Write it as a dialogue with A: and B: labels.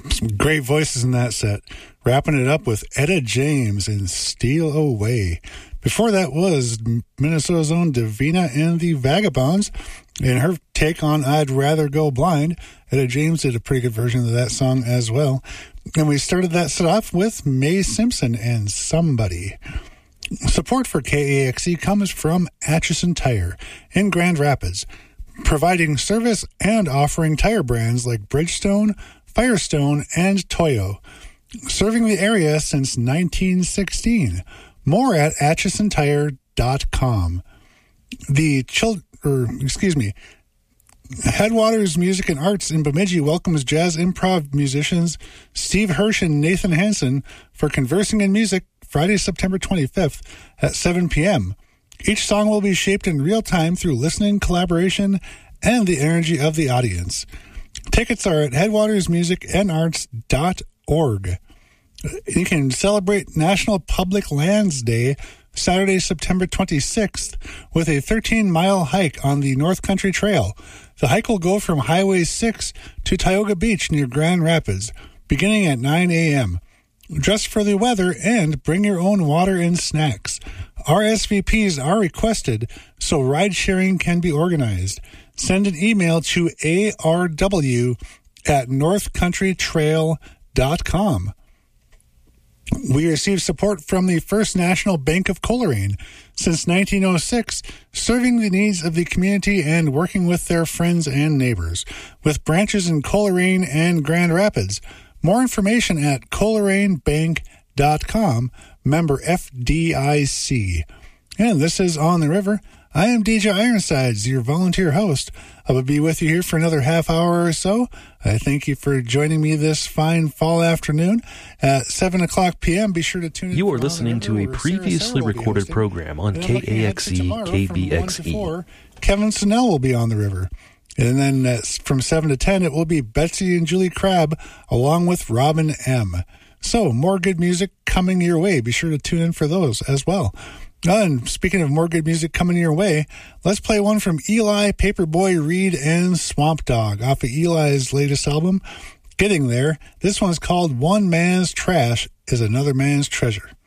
A: Some great voices in that set. Wrapping it up with Etta James and Steal Away. Before that was Minnesota's own Davina and the Vagabonds and her take on I'd Rather Go Blind. Etta James did a pretty good version of that song as well. And we started that set off with Mae Simpson and Somebody. Support for KAXE comes from Atchison Tire in Grand Rapids, providing service and offering tire brands like Bridgestone, Firestone, and Toyo. Serving the area since 1916. More at atchisontire.com. Headwaters Music and Arts in Bemidji welcomes jazz improv musicians Steve Hirsch and Nathan Hansen for Conversing in Music Friday, September 25th at 7 p.m. Each song will be shaped in real time through listening, collaboration, and the energy of the audience. Tickets are at headwatersmusicyandarts.org. You can celebrate National Public Lands Day Saturday, September 26th with a 13-mile hike on the North Country Trail. The hike will go from Highway 6 to Tioga Beach near Grand Rapids, beginning at 9 a.m. Dress for the weather and bring your own water and snacks. RSVPs are requested so ride sharing can be organized. Send an email to arw@northcountrytrail.com. We receive support from the First National Bank of Coleraine since 1906, serving the needs of the community and working with their friends and neighbors, with branches in Coleraine and Grand Rapids. More information at colerainbank.com, member FDIC. And this is On the River. I am DJ Ironsides, your volunteer host. I will be with you here for another half hour or so. I thank you for joining me this fine fall afternoon at 7 o'clock p.m. Be sure to tune in.
B: You are listening to a previously recorded program on KAXE KBXE.
A: Kevin Snell will be on the river. And then from 7 to 10, it will be Betsy and Julie Crabb along with Robin M. So more good music coming your way. Be sure to tune in for those as well. And speaking of more good music coming your way, let's play one from Eli, Paperboy Reed, and Swamp Dogg off of Eli's latest album, Getting There. This one's called One Man's Trash is Another Man's Treasure.